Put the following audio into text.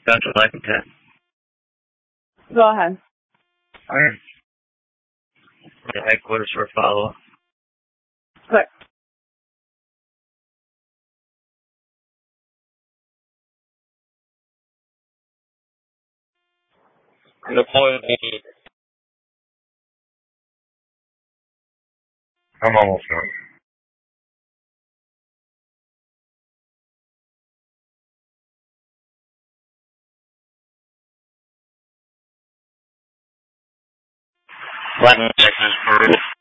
Dr. Lexington. Go ahead. Alright. The headquarters for follow-up. Good. I'm almost done. Latin, Texas, Peru.